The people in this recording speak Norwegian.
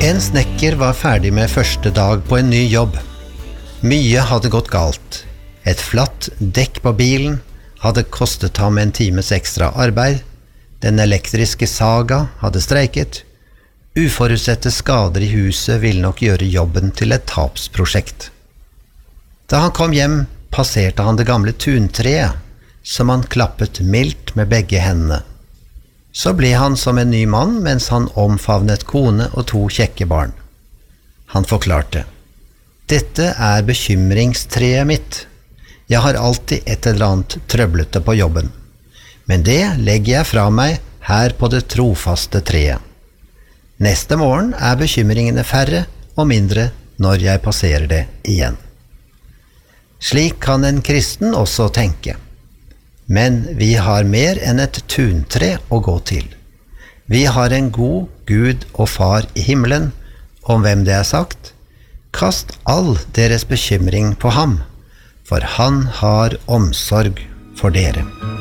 En snekker var ferdig med første dag på en ny jobb. Mye hadde gått galt. Et flatt dekk på bilen hadde kostet ham en times ekstra arbeid. Den elektriske saga hadde streiket. Uforutsette skader i huset ville nok gjøre jobben til et tapsprosjekt. Da han kom hjem, passerte han det gamle tuntreet, som han klappet mildt med begge hendene. Så ble han som en ny mann mens han omfavnet kone og 2 kjekke barn. Han forklarte: «Dette er bekymringstreet mitt. Jeg har alltid et eller annet trøblete på jobben. Men det legger jeg fra meg her på det trofaste treet. Neste morgen er bekymringene færre og mindre når jeg passerer det igjen.» Slik kan en kristen også tenke. Men vi har mer enn et tuntre å gå til. Vi har en god Gud og Far i himmelen, om hvem det er sagt: «Kast all deres bekymring på ham, for han har omsorg for dere.»